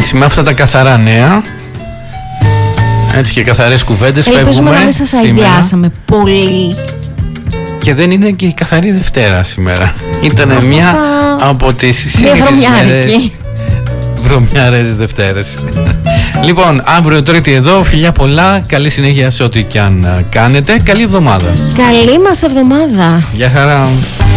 Έτσι, με αυτά τα καθαρά νέα, έτσι και καθαρές κουβέντες, φεύγουμε να μην σας αηδιάσαμε πολύ. Και δεν είναι και η καθαρή Δευτέρα σήμερα. Ήταν μια από τις συνήθεις μέρες βρωμιάρες Δευτέρες. Λοιπόν, αύριο Τρίτη εδώ, φιλιά πολλά, καλή συνέχεια σε ό,τι και αν κάνετε. Καλή εβδομάδα. Καλή μας εβδομάδα. Γεια χαρά.